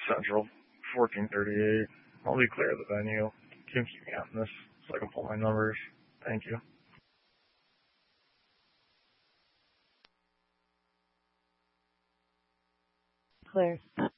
Central, 1438. I'll be clear of the venue. Can you keep me on this so I can pull my numbers? Thank you. Clear.